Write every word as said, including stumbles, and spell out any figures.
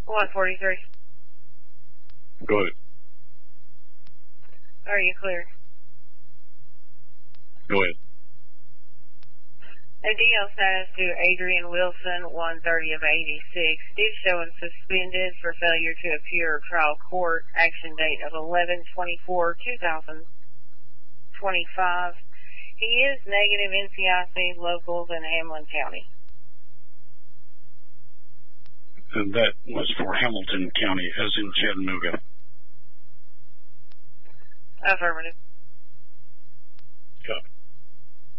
one forty-three. Go ahead. Are you clear? Go ahead. A D L status to Adrian Wilson, one thirty of eighty-six. Did show him suspended for failure to appear at trial court. Action date of eleven twenty-four two thousand twenty-five. He is negative N C I C locals in Hamlin County. And that was for Hamilton County, as in Chattanooga. Affirmative.